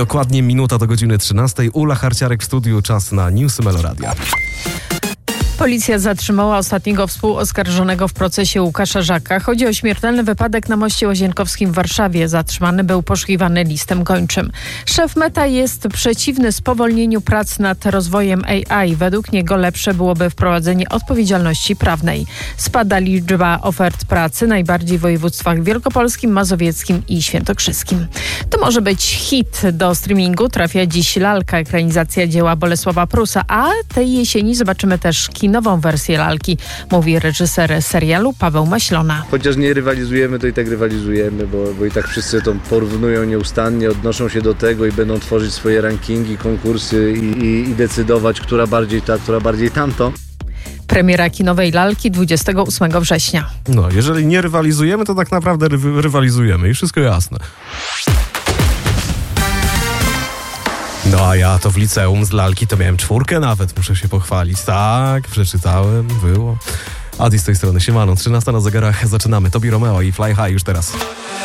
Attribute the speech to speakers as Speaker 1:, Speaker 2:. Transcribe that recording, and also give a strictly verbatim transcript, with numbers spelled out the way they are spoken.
Speaker 1: Dokładnie minuta do godziny trzynastej. Ula Harciarek w studiu, czas na Newsy Meloradia.
Speaker 2: Policja zatrzymała ostatniego współoskarżonego w procesie Łukasza Żaka. Chodzi o śmiertelny wypadek na moście Łazienkowskim w Warszawie. Zatrzymany był poszukiwany listem gończym. Szef Meta jest przeciwny spowolnieniu prac nad rozwojem A I. Według niego lepsze byłoby wprowadzenie odpowiedzialności prawnej. Spada liczba ofert pracy, najbardziej w województwach wielkopolskim, mazowieckim i świętokrzyskim. To może być hit. Do streamingu trafia dziś lalka, ekranizacja dzieła Bolesława Prusa, a tej jesieni zobaczymy też nową wersję lalki, mówi reżyser serialu Paweł Maślona.
Speaker 3: Chociaż nie rywalizujemy, to i tak rywalizujemy, bo, bo i tak wszyscy to porównują nieustannie, odnoszą się do tego i będą tworzyć swoje rankingi, konkursy i, i, i decydować, która bardziej ta, która bardziej tamto.
Speaker 2: Premiera kinowej lalki dwudziestego ósmego września.
Speaker 1: No, jeżeli nie rywalizujemy, to tak naprawdę ry- rywalizujemy i wszystko jasne. No a ja to w liceum z lalki to miałem czwórkę nawet, muszę się pochwalić. Tak, przeczytałem, było. Adi z tej strony, siemano, trzynasta na zegarach, zaczynamy. Tobi Romeo i Fly High już teraz.